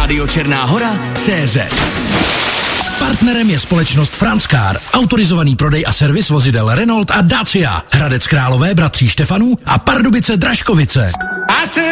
Rádio Černá Hora CZ. Partnerem je společnost France Car, autorizovaný prodej a servis vozidel Renault a Dacia, Hradec Králové, Bratří Štefanů a Pardubice Dražkovice.